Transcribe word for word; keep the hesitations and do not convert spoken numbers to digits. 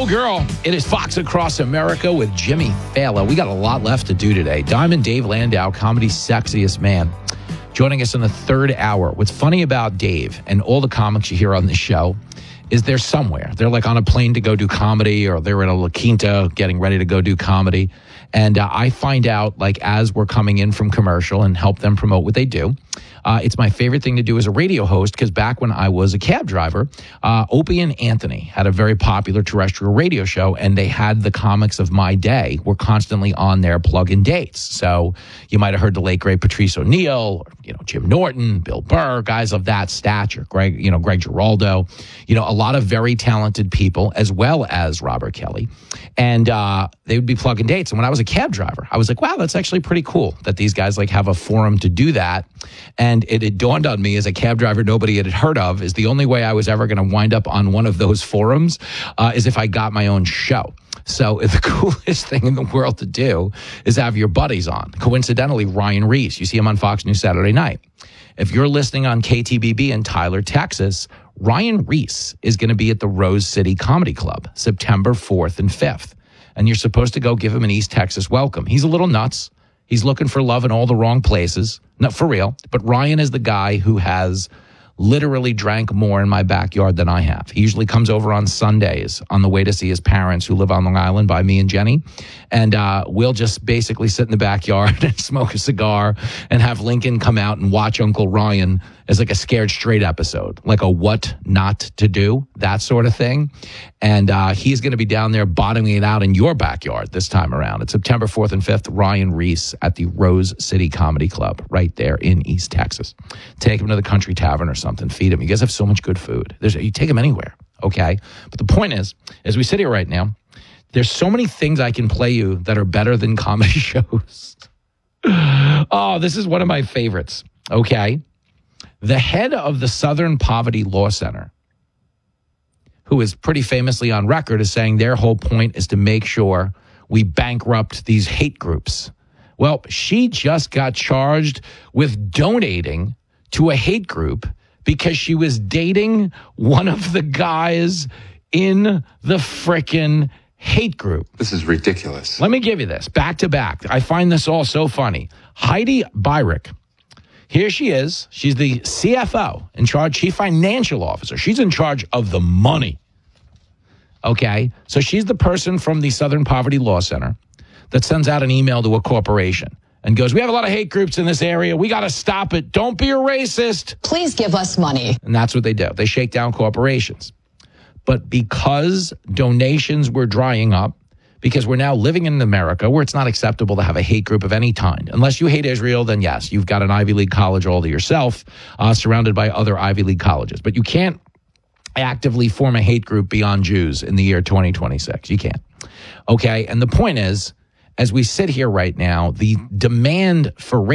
Oh, girl, it is Fox Across America with Jimmy Fallon. We got a lot left to do today. Diamond Dave Landau, comedy's sexiest man, joining us in the third hour. What's funny about Dave and all the comics you hear on the show is they're somewhere. They're like on a plane to go do comedy, or they're in a La Quinta getting ready to go do comedy. And uh, I find out, like, as we're coming in from commercial and help them promote what they do. Uh, it's my favorite thing to do as a radio host, because back when I was a cab driver, uh, Opie and Anthony had a very popular terrestrial radio show, and they had the comics of my day were constantly on their plug-in dates. So you might have heard the late, great Patrice O'Neill, or, you know, Jim Norton, Bill Burr, guys of that stature, Greg, you know, Greg Giraldo, you know, a lot of very talented people, as well as Robert Kelly. And uh, they would be plug-in dates. And when I was a cab driver, I was like, wow, that's actually pretty cool that these guys like have a forum to do that. And it, it dawned on me as a cab driver nobody had heard of is the only way I was ever going to wind up on one of those forums uh, is if I got my own show. So the coolest thing in the world to do is have your buddies on. Coincidentally, Ryan Reese, you see him on Fox News Saturday night. If you're listening on K T B B in Tyler, Texas, Ryan Reese is going to be at the Rose City Comedy Club September fourth and fifth. And you're supposed to go give him an East Texas welcome. He's a little nuts. He's looking for love in all the wrong places. Not for real. But Ryan is the guy who has literally drank more in my backyard than I have. He usually comes over on Sundays on the way to see his parents who live on Long Island by me and Jenny. And uh, we'll just basically sit in the backyard and smoke a cigar and have Lincoln come out and watch Uncle Ryan as like a Scared Straight episode, like a what not to do, that sort of thing. And uh, he's going to be down there bottoming it out in your backyard this time around. It's September fourth and fifth, Ryan Reese at the Rose City Comedy Club right there in East Texas. Take him to the Country Tavern or something. Feed him. You guys have so much good food. There's, you take him anywhere, okay? But the point is, as we sit here right now, there's so many things I can play you that are better than comedy shows. Oh, this is one of my favorites, okay? The head of the Southern Poverty Law Center, who is pretty famously on record as saying their whole point is to make sure we bankrupt these hate groups. Well, she just got charged with donating to a hate group because she was dating one of the guys in the frickin' hate group. This is ridiculous. Let me give you this, back to back. I find this all so funny. Heidi Beirich. Here she is. She's the C F O, in charge, chief financial officer. She's in charge of the money. Okay? So she's the person from the Southern Poverty Law Center that sends out an email to a corporation and goes, we have a lot of hate groups in this area. We got to stop it. Don't be a racist. Please give us money. And that's what they do. They shake down corporations. But because donations were drying up, because we're now living in America where it's not acceptable to have a hate group of any kind. Unless you hate Israel, then yes, you've got an Ivy League college all to yourself, uh, surrounded by other Ivy League colleges. But you can't actively form a hate group beyond Jews in the year twenty twenty-six. You can't. Okay, and the point is, as we sit here right now, the demand for